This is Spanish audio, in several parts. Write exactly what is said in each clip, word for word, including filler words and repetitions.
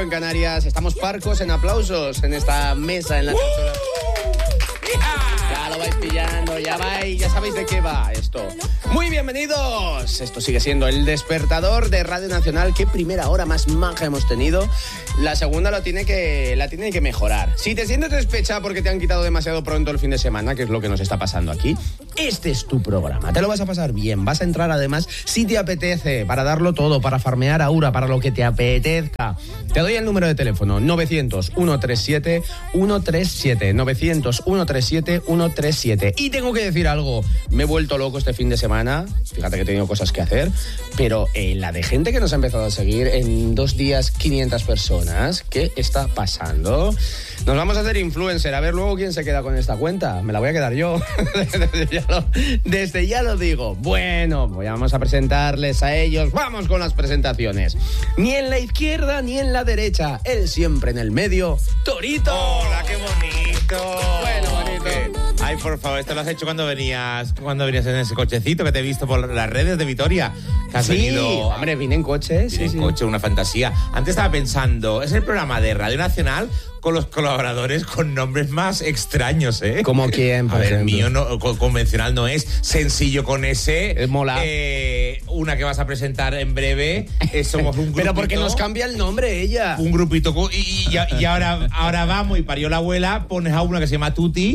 en Canarias. Estamos parcos en aplausos en esta mesa en la cápsula. Ya lo vais pillando, ya vais, ya sabéis de qué va esto. Muy bienvenidos. Esto sigue siendo El Despertador de Radio Nacional. Qué primera hora más manja hemos tenido. La segunda lo tiene que, la tiene que mejorar. Si te sientes despechada porque te han quitado demasiado pronto el fin de semana, que es lo que nos está pasando aquí, este es tu programa. Te lo vas a pasar bien. Vas a entrar además si te apetece, para darlo todo, para farmear Aura, para lo que te apetezca. Te doy el número de teléfono: novecientos, ciento treinta y siete, ciento treinta y siete. novecientos, ciento treinta y siete, ciento treinta y siete. Y tengo que decir algo. Me he vuelto loco este fin de semana. Fíjate que he tenido cosas que hacer. Pero eh, la de gente que nos ha empezado a seguir en dos días, quinientas personas. ¿Qué está pasando? Nos vamos a hacer influencer. A ver luego quién se queda con esta cuenta. Me la voy a quedar yo. desde, ya lo, desde ya lo digo. Bueno, vamos a presentarles a ellos. Vamos con las presentaciones. Ni en la izquierda ni en la derecha. Él siempre en el medio. ¡Torito! ¡Hola, qué bonito! Bueno, bonito. ¿Qué? Ay, por favor, esto lo has hecho cuando venías cuando venías en ese cochecito que te he visto por las redes de Vitoria. Que has sí, venido, hombre, vine en coche. Sí, en sí. coche, una fantasía. Antes estaba pensando, es el programa de Radio Nacional con los colaboradores con nombres más extraños, ¿eh? ¿Como quién, por A ver, el ejemplo? mío no, co- convencional no es. Sencillo con ese. Es mola. Eh, una que vas a presentar en breve. Eh, somos un grupito. Pero porque nos cambia el nombre ella. Un grupito. co- Y, y, y ahora, ahora vamos y parió la abuela, pones a una que se llama Tuti,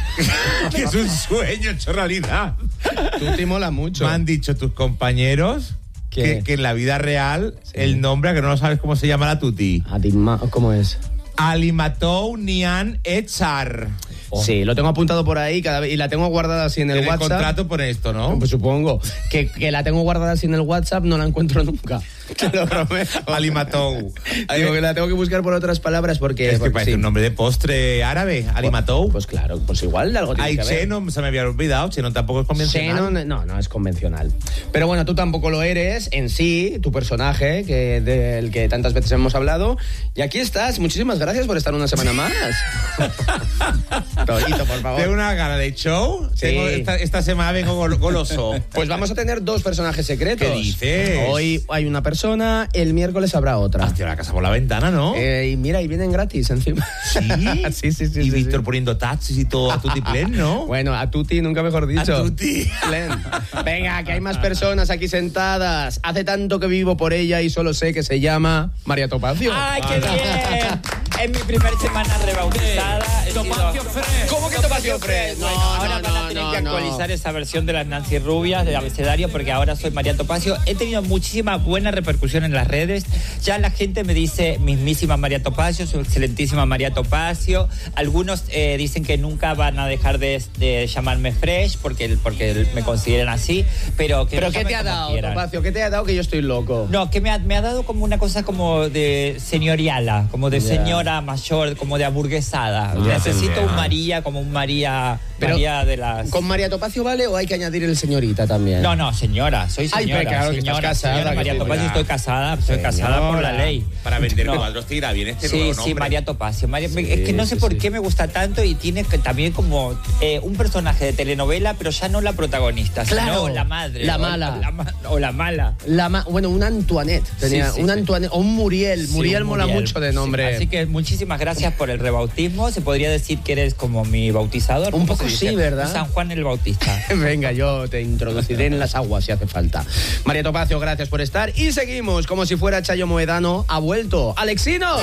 que es un sueño hecho realidad. Tuti mola mucho. Me han dicho tus compañeros ¿Qué? que, que en la vida real el nombre, que no lo sabes cómo se llama la Tuti. Adima, ¿cómo es? Alimatou Nian Echar. Oh. Sí, lo tengo apuntado por ahí cada vez, y la tengo guardada así en el En el WhatsApp. contrato por esto, ¿no? Pues supongo que, que la tengo guardada así en el WhatsApp, no la encuentro nunca. Te lo prometo. Alimatou. Digo que la tengo que buscar por otras palabras porque... Es que porque parece sí. un nombre de postre árabe. Alimatou. Pues claro, pues igual algo tiene Ay, que ver. Xenon, se me había olvidado. Xenon tampoco es convencional. Xenon, no, no es convencional. Pero bueno, tú tampoco lo eres en sí, tu personaje, que del que tantas veces hemos hablado. Y aquí estás. Muchísimas gracias por estar una semana más. Torito, por favor. Tengo una gana de show. Sí. Tengo esta, esta semana vengo gol- goloso. Pues vamos a tener dos personajes secretos. ¿Qué dices? Hoy hay una persona, el miércoles habrá otra. Hostia, la casa por la ventana, ¿no? Eh, y mira, y vienen gratis encima. ¿Sí? sí, sí, sí. Y sí, Víctor sí. poniendo taxis y todo a tutti plen, ¿no? Bueno, a tutti, nunca mejor dicho. A tutti. Plen. Venga, que hay más personas aquí sentadas. Hace tanto que vivo por ella y solo sé que se llama María Topacio. ¡Ay, qué bien! Es mi primera semana rebautizada. He sido- ¿Cómo que Topacio Fred? No, Bueno, ahora no, van a no, tener no, que no. actualizar esa versión de las Nancy Rubias del abecedario porque ahora soy María Topacio. He tenido muchísima buena repercusión en las redes. Ya la gente me dice mismísima María Topacio, su excelentísima María Topacio. Algunos eh, dicen que nunca van a dejar de, de llamarme Fresh porque, porque me consideran así. Pero, que ¿Pero me qué llamen te ha como dado, quieran. Topacio? ¿Qué te ha dado que yo estoy loco? No, que me ha, me ha dado como una cosa como de señoriala, como de Ya. señora mayor, como de aburguesada. Ya, Necesito ya. un María, como un María, Pero, María de las... ¿Con María Topacio vale o hay que añadir el señorita también? No, no, señora, soy Ay, señora. pero claro que señora, estás casada, señora que María sí, Topacio, ya. estoy casada, estoy casada por la Señora. ley. Para vender No. cuadros te irá bien este Sí, nuevo sí, nombre. María Topacio. María- Sí, es que no sé sí, por sí. qué me gusta tanto y tiene que, también como eh, un personaje de telenovela, pero ya no la protagonista, Claro, sino la madre. la o- mala. O la, ma- o la mala. La ma- bueno, una Antoinette. Tenía Sí, sí, una sí. Antoinette o un Muriel. Sí, Muriel un mola Muriel. mucho de nombre. Sí, así que muchísimas gracias por el rebautismo. Se podría decir que eres como mi bautizador. Un ¿cómo poco se dice? sí, ¿verdad? San Juan el Bautista. Venga, yo te introduciré en las aguas si hace falta. María Topacio, gracias por estar. Y seguimos, como si fuera Chayo Moedano, ha vuelto. ¡Alexinos!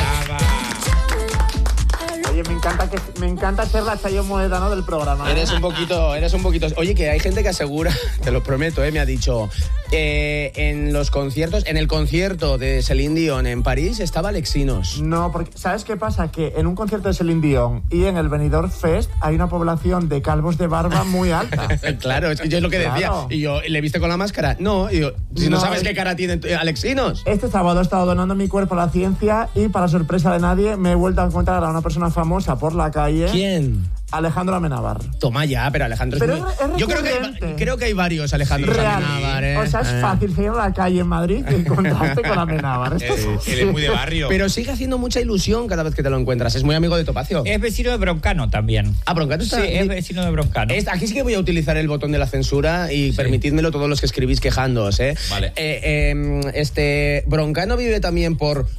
Oye, me encanta que me encanta ser la Chayo Moedano del programa. ¿eh? Eres un poquito, eres un poquito. Oye, que hay gente que asegura, te lo prometo, eh, me ha dicho, eh, en los conciertos, en el concierto de Celine Dion en París estaba Alexinos. No, porque ¿sabes qué pasa? Que en un concierto de Celine Dion y en el Benidorm Fest hay una población de calvos de barba muy alta. Claro, es que yo es lo que decía. Claro. Y yo, ¿le viste con la máscara? No, y yo, si no, No, sabes es- qué cara tiene eh, Alexinos. Este sábado he estado donando mi cuerpo a la ciencia y, para sorpresa de nadie, me he vuelto a encontrar a una persona famosa por la calle. ¿Quién? Alejandro Amenábar. Toma ya, pero Alejandro Pero es muy... es re- es Yo creo que, hay, recurrente. creo que hay varios Alejandros Real. Amenábar, ¿eh? O sea, es Eh. fácil salir a la calle en Madrid y encontrarte con Amenábar. Esto Él, es él es muy de barrio. Pero sigue haciendo mucha ilusión cada vez que te lo encuentras. Es muy amigo de Topacio. Es vecino de Broncano también. Ah, Broncano está... Sí, es vecino de Broncano. Es- aquí sí que voy a utilizar el botón de la censura y permitidmelo todos los que escribís quejándoos, ¿eh? Vale. Eh, eh, este, Broncano vive también por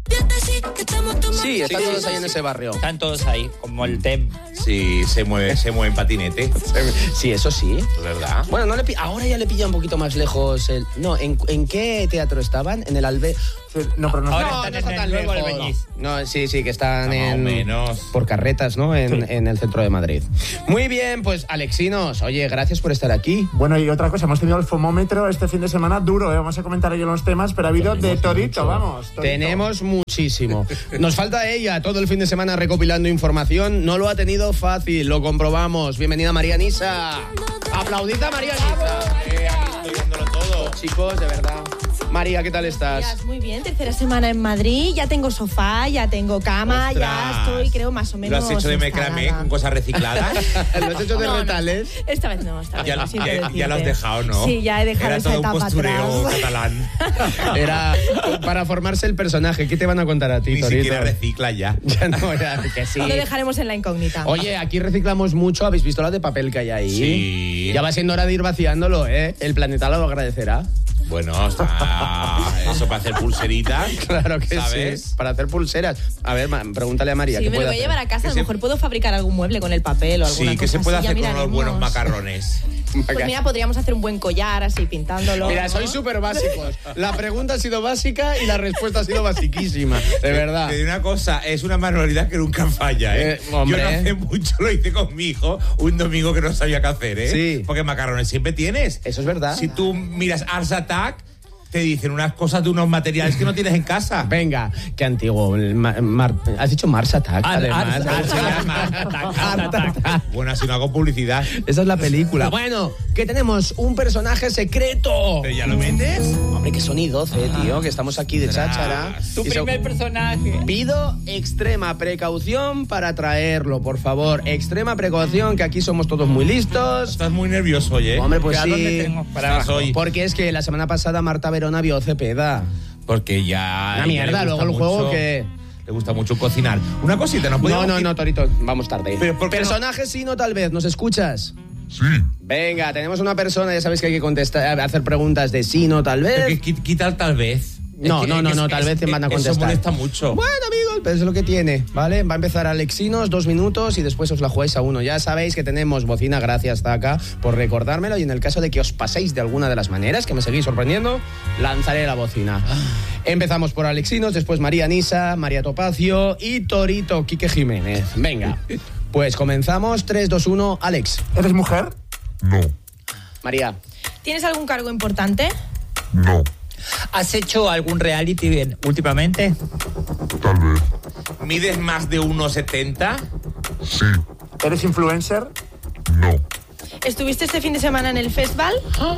Sí, están todos ahí en ese barrio. Están todos ahí, como el T E M. Sí, se mueve, se mueve en patinete. Sí, eso sí. ¿Es verdad? Bueno, no le pi- ahora ya le pilla un poquito más lejos el... No, ¿en, ¿en qué teatro estaban? En el Albe... No, pero no, Ahora No, están no en está el tan nuevo lejos. Albeniz. No, sí, sí, que están Más o en... menos. Por carretas, ¿no? En, en el centro de Madrid. Muy bien, pues Alexinos, oye, gracias por estar aquí. Bueno, y otra cosa, hemos tenido el fomómetro este fin de semana duro, ¿eh? Vamos a comentar ello los temas, pero ha habido de torito, vamos. Torito. Tenemos muchísimo. Nos falta ella todo el fin de semana recopilando información. No lo ha tenido fácil, lo comprobamos. Bienvenida María Nisa. Aplaudid a María Nisa. Eh, aquí estoy dándolo todo. Chicos, de verdad. María, ¿qué tal estás? Días, muy bien, tercera semana en Madrid, ya tengo sofá, ya tengo cama, ya Ostras. estoy, creo, más o menos ¿Lo has hecho de instalada. macramé con cosas recicladas? ¿Lo has hecho de No, no. retales? Esta vez no, esta vez ya, no, lo- siento ya- ya decirte. lo has dejado, ¿no? Sí, ya he dejado Era esa todo un etapa postureo atrás. catalán. Era para formarse el personaje. ¿Qué te van a contar a ti, Ni Torito? siquiera recicla ya. Ya no, ya, que sí. Lo dejaremos en la incógnita. Oye, aquí reciclamos mucho. ¿Habéis visto la de papel que hay ahí? Sí. Ya va siendo hora de ir vaciándolo, ¿eh? El planeta lo agradecerá. Bueno, está eso para hacer pulseritas. Claro que ¿sabes? sí. Para hacer pulseras. A ver, ma- pregúntale a María. Sí, ¿qué me lo puede voy a hacer? llevar a casa, a lo se- mejor puedo fabricar algún mueble con el papel o alguna Sí, cosa que se puede así, ya hacer con unos miraremos. buenos macarrones. Pues mira, podríamos hacer un buen collar así pintándolo. Mira, ¿no? sois súper básicos. La pregunta ha sido básica y la respuesta ha sido basiquísima. De verdad. Te digo una cosa, es una manualidad que nunca falla, ¿eh? Eh, hombre. Yo no hace mucho lo hice con mi hijo un domingo que no sabía qué hacer, ¿eh? Sí. Porque macarrones siempre tienes. Eso es verdad. Si tú miras Ars Attack, te dicen unas cosas de unos materiales que no tienes en casa. Venga, qué antiguo. el Ma- Mar- ¿Has dicho Mars Attack? Ar- además? Ar- Se llama. Art Attack. Bueno, así no hago publicidad. Esa es la película. Bueno, que tenemos un personaje secreto. ¿Pero ya lo metes? Hombre, que son y doce, tío, que estamos aquí de Ostras. cháchara. Tu Y so- primer personaje. Pido extrema precaución para traerlo, por favor. Extrema precaución, que aquí somos todos muy listos. Estás muy nervioso, oye. Hombre, pues ¿A sí. dónde tengo para Estás abajo? hoy. Porque es que la semana pasada Marta Verona vio Cepeda. Porque ya. Una mierda, ya le luego gusta el juego mucho- que... Le gusta mucho cocinar. Una cosita, ¿no No, podemos no, ir- no, Torito, vamos tarde. Pero, ¿por qué no? Personaje sí, no tal vez, ¿nos escuchas? Sí. Venga, tenemos una persona, ya sabéis que hay que contestar, hacer preguntas de sí, no tal Pero vez. que qui- quita el tal vez. No, Es que- no, no, es- no, tal es- vez te van a Eso contestar. molesta mucho. Bueno, amigos, pero eso es lo que tiene, ¿vale? Va a empezar Alexinos, dos minutos y después os la jugáis a uno. Ya sabéis que tenemos bocina, gracias, Taka, por recordármelo. Y en el caso de que os paséis de alguna de las maneras, que me seguís sorprendiendo, lanzaré la bocina. Empezamos por Alexinos, después María Nisa, María Topacio y Torito Quique Jiménez. Venga, pues comenzamos. tres, dos, uno, Alex. ¿Eres mujer? No, María. ¿Tienes algún cargo importante? no, ¿Has hecho algún reality en- últimamente? tal vez, ¿Mides más de uno setenta? sí, ¿Eres influencer? no, ¿Estuviste este fin de semana en el festival?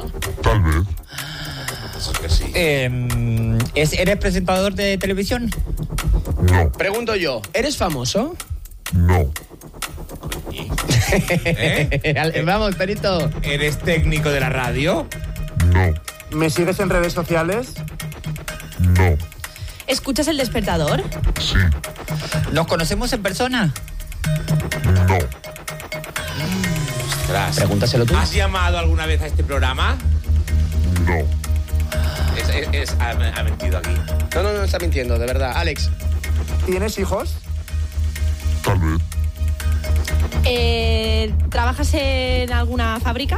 tal vez, Eso que sí. Eh, ¿es- ¿Eres presentador de televisión? no, Pregunto yo, ¿eres famoso? no, ¿Eh? Vamos, Torito. ¿Eres técnico de la radio? no, ¿Me sigues en redes sociales? no, ¿Escuchas El Despertador? sí, ¿Nos conocemos en persona? no, Ostras. Pregúntaselo tú. ¿Has llamado alguna vez a este programa? no, Es, es- es- ha, ha mentido aquí. No, no, no está mintiendo, de verdad. Alex. ¿Tienes hijos? tal vez, Eh, ¿Trabajas en alguna fábrica?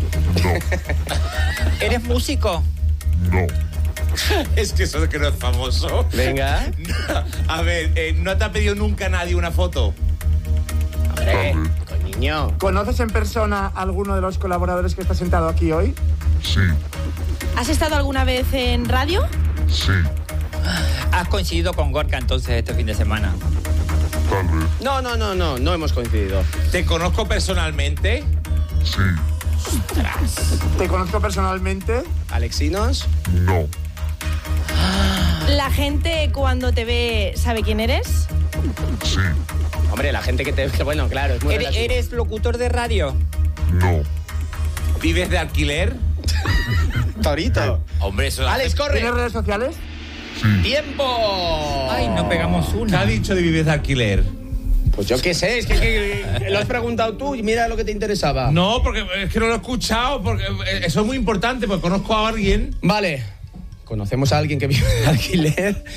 ¿Eres músico? no, Es que eso de que no es famoso. Venga. A ver, eh, ¿no te ha pedido nunca nadie una foto? Hombre, coño. ¿Conoces en persona a alguno de los colaboradores que está sentado aquí hoy? sí, ¿Has estado alguna vez en radio? sí, ¿Has coincidido con Gorka entonces este fin de semana? tal vez, No, no, no, no, no hemos coincidido. ¿Te conozco personalmente? sí, ¿Te conozco personalmente? Alexinos. no, ¿La gente cuando te ve sabe quién eres? sí, Hombre, la gente que te... que bueno, claro, es muy ¿Eres, relativo. eres locutor de radio? no, ¿Vives de alquiler? Torito. Hombre, eso... Alex, corre. ¿Tienes redes sociales? ¡Tiempo! Ay, no pegamos ¿Qué una. ha dicho de vives de alquiler? Pues yo qué sé, es que, que lo has preguntado tú y mira lo que te interesaba. No, porque es que no lo he escuchado, porque eso es muy importante, porque conozco a alguien. Vale. Conocemos a alguien que vive de alquiler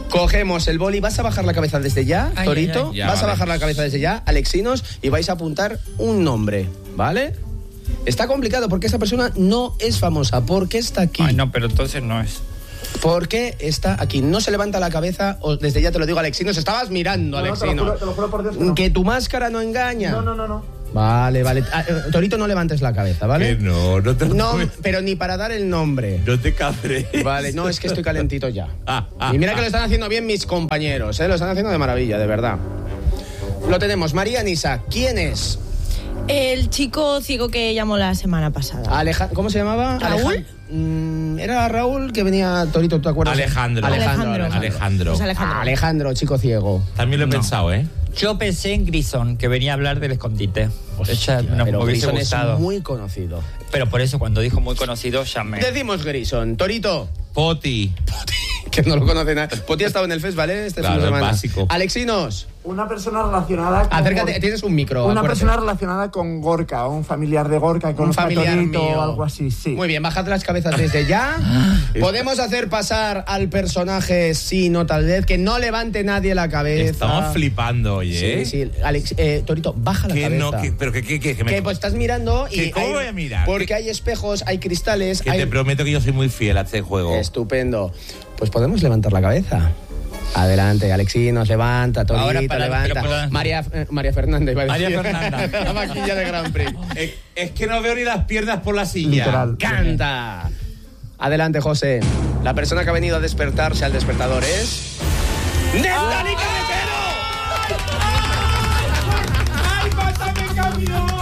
Cogemos el boli, ¿vas a bajar la cabeza desde ya, Ay, Torito? ay, ay. Ya, vas a vale. bajar la cabeza desde ya, Alexinos, y vais a apuntar un nombre, ¿vale? Está complicado porque esa persona no es famosa. ¿Por qué está aquí? Ay, no, pero entonces no es. ¿Por qué está aquí? No se levanta la cabeza, o desde ya te lo digo, Alexinos, estabas mirando, No, no, te lo Alexinos. juro- te lo juro por Dios que no. Que tu máscara no engaña. No, no, no, no. Vale, vale. Ah, eh, Torito, no levantes la cabeza, ¿vale? Que no, no te No, pero ni para dar el nombre. No te cabres. Vale, no, es que estoy calentito ya. Ah, ah, y mira ah. que lo están haciendo bien mis compañeros, ¿eh? Lo están haciendo de maravilla, de verdad. Lo tenemos. María Nisa, ¿quién es? El chico ciego que llamó la semana pasada. Aleja- ¿Cómo se llamaba? ¿Raúl? Alejan- Mm, era Raúl que venía, Torito, ¿te acuerdas? Alejandro. Alejandro. Alejandro. Alejandro. Pues Alejandro. Ah, Alejandro, chico ciego. También lo he No. pensado, ¿eh? Yo pensé en Grison, que venía a hablar del escondite. Ella no Pero me hubiese Grison es gustado. muy conocido. Pero por eso, cuando dijo muy conocido, llamé. Decimos Grison. Torito, Poti. que no lo conoce nada. Poti ha estado en el fest, ¿vale? Este Claro, fin de es semana. básico. Alexinos, Una persona relacionada con... acércate, Gor- tienes un micro. Una acuérdate. persona relacionada con Gorka, un familiar de Gorka, con Un familiar Torito mío. o algo así, sí. Muy bien, bajad las cabezas desde ya. Podemos hacer pasar al personaje, sí, no tal vez, que no levante nadie la cabeza. Estamos flipando hoy, ¿eh? Sí, sí. Alex, eh, Torito, baja la Que cabeza. no, que- pero que, que, que, que me- Que pues estás mirando y ¿Que cómo hay- voy a mirar? porque Que- hay espejos, hay cristales, que hay... te prometo que yo soy muy fiel a este juego. Estupendo. Pues podemos levantar la cabeza. Adelante, Alexinos, levanta, Torito, Ahora para- levanta. pero para- María, eh, María Fernanda, iba a María decir. Fernanda. La vaquilla de Grand Prix. Es, es que no veo ni las piernas por la silla. Literal. ¡Canta! Adelante, José. La persona que ha venido a despertarse al despertador es... ¡Neftalí Carretero! ¡Ay, pásame camión!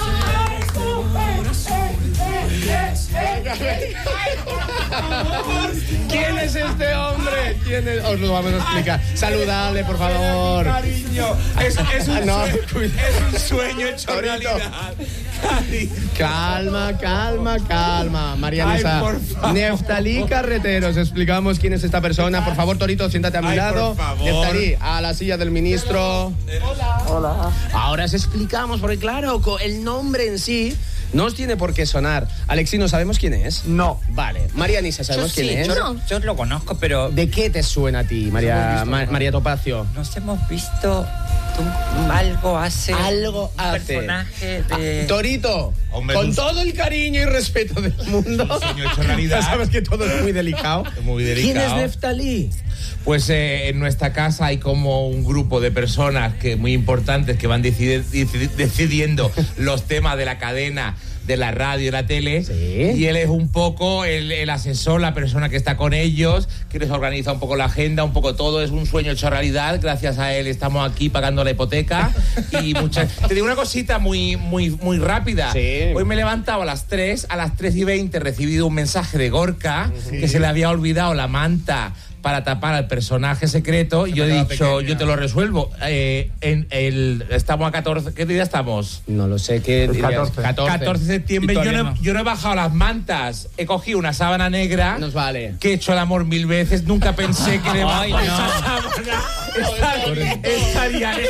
¿Quién es este hombre? ¿Quién es? Os lo vamos a explicar. Saludable, por favor. Cariño, es, es, un, No, sueño, cuidado. es un sueño hecho Torito. realidad. Cari- Calma, calma, calma. María Ay, Luisa. por favor. Neftalí Carreteros. Explicamos quién es esta persona. Por favor, Torito, siéntate a mi Ay, lado. por favor. Neftalí, a la silla del ministro. Hola. Ahora os explicamos, porque claro, co- el nombre en sí no os tiene por qué sonar. Alexino, ¿sabemos quién es? No. Vale. María Nisa, Yo ¿sabemos sí, quién es? yo, yo lo conozco, pero ¿De qué te suena a ti, María, Ma- María Topacio? nos hemos visto un- algo hace. Algo un hace. personaje de. Ah, Torito, Hombre, con es un- todo el cariño y respeto del mundo. un sueño hecho realidad. Ya sabes que todo es muy delicado. Es muy delicado. ¿Quién es Neftalí? Pues eh, en nuestra casa hay como un grupo de personas que muy importantes que van decidi- decidi- decidiendo los temas de la cadena, de la radio y la tele. Sí. Y él es un poco el, el asesor, la persona que está con ellos, que les organiza un poco la agenda, un poco todo. Es un sueño hecho realidad. Gracias a él estamos aquí pagando la hipoteca. Y muchas... Te digo una cosita muy, muy, muy rápida. Sí. Hoy me he levantado a las tres, a las tres y veinte he recibido un mensaje de Gorka que se le había olvidado la manta para tapar al personaje secreto. Y yo he quedaba dicho, pequeña. yo te lo resuelvo. Eh, en el, estamos a catorce, ¿qué día estamos? No lo sé, ¿qué El dirías? catorce. catorce de septiembre. Y Yo todavía no, no. yo no he bajado las mantas. He cogido una sábana negra. Nos vale. Que he hecho el amor mil veces. Nunca pensé que debajo Ay, de no. esa sábana estaría, estaría él.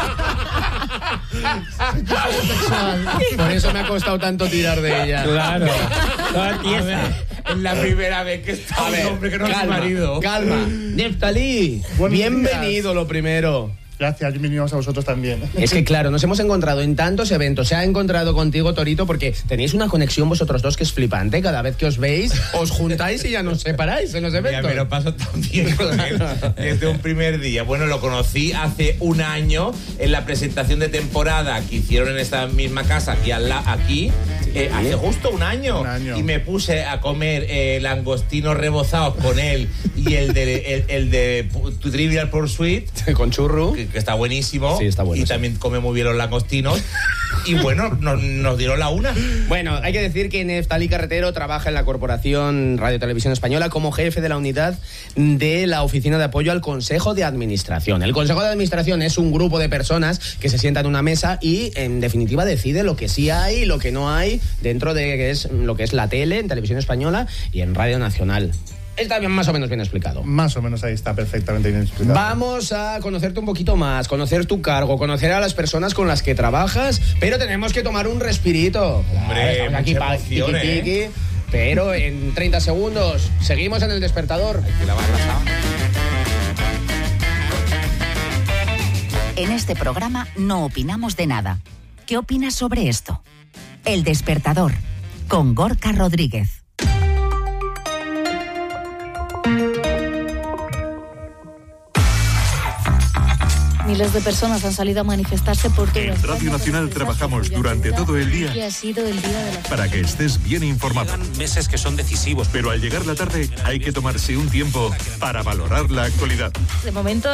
Por eso me ha costado tanto tirar de ella. Claro. Toda tiesa. Es la primera vez que está A un ver, hombre que no es mi calma, marido. calma. Neftalí, Buenos bienvenido lo primero. Gracias, bienvenidos a vosotros también. Es que claro, nos hemos encontrado en tantos eventos. Se ha encontrado contigo, Torito, porque tenéis una conexión vosotros dos que es flipante. Cada vez que os veis, os juntáis y ya no os separáis en los Ya eventos. me lo paso tan bien con él desde un primer día. Bueno, lo conocí hace un año en la presentación de temporada que hicieron en esta misma casa, aquí, al la- aquí eh, hace justo un año. Un año. Y me puse a comer eh, langostinos rebozados con él y el de, el, el de Tu Trivial Pursuit, Con churru. que, que está buenísimo. Sí, está bueno, Y sí. también come muy bien los langostinos. Y bueno, nos, nos dieron la una. Bueno, hay que decir que Neftalí Carretero trabaja en la Corporación Radio Televisión Española como jefe de la unidad de la Oficina de Apoyo al Consejo de Administración. El Consejo de Administración es un grupo de personas que se sientan en una mesa y, en definitiva, decide lo que sí hay y lo que no hay dentro de que es, lo que es la tele, en Televisión Española y en Radio Nacional. Está bien, más o menos bien explicado. Más o menos ahí está perfectamente bien explicado. Vamos a conocerte un poquito más, conocer tu cargo, conocer a las personas con las que trabajas, pero tenemos que tomar un respirito. Hombre, Estamos aquí mucha pa- emoción, tiqui, ¿eh? tiqui, pero en treinta segundos seguimos en el despertador. Que la vas a pasar. En este programa no opinamos de nada. ¿Qué opinas sobre esto? El Despertador, con Gorka Rodríguez. Miles de personas han salido a manifestarse por todo. En Radio Nacional trabajamos durante todo el día y ha sido el día de la... para que estés bien informado. Llegan meses que son decisivos. Pero al llegar la tarde hay que tomarse un tiempo para valorar la actualidad. De momento